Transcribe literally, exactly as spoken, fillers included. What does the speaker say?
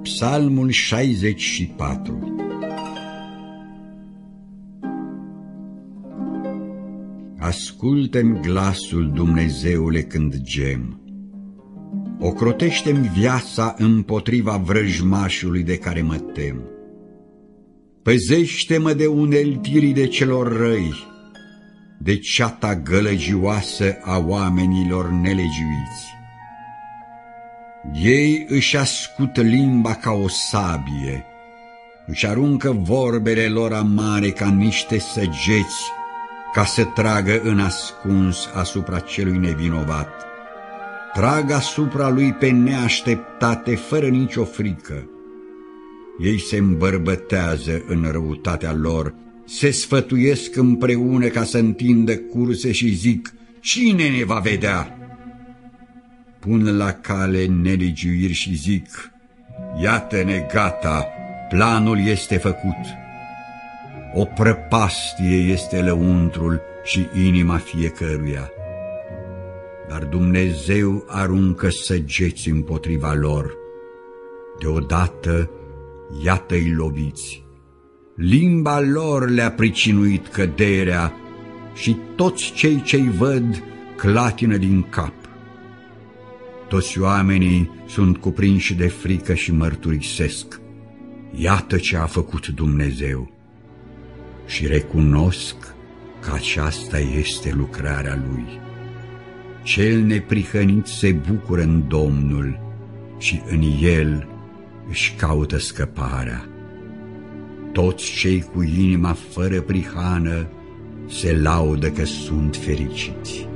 Psalmul șaizeci și patru. Ascultă-mi glasul, Dumnezeule, când gem. Ocrotește-mi viața împotriva vrăjmașului de care mă tem. Păzește-mă de uneltirile celor răi, de ceata gălăgioasă a oamenilor nelegiuiți. Ei își ascut limba ca o sabie, își aruncă vorbele lor amare ca niște săgeți, ca să tragă în ascuns asupra celui nevinovat. Trag asupra lui pe neașteptate, fără nicio frică. Ei se îmbărbătează în răutatea lor, se sfătuiesc împreună ca să întindă curse și zic: cine ne va vedea? Pun la cale nelegiuiri și zic: iată-ne gata, planul este făcut. O prăpastie este lăuntrul și inima fiecăruia. Dar Dumnezeu aruncă săgeți împotriva lor. Deodată, iată-i loviți. Limba lor le-a pricinuit căderea și toți cei ce-i văd clatină din cap. Toți oamenii sunt cuprinși de frică și mărturisesc: iată ce a făcut Dumnezeu. Și recunosc că aceasta este lucrarea Lui. Cel neprihănit se bucură în Domnul și în El își caută scăparea. Toți cei cu inima fără prihană se laudă că sunt fericiți.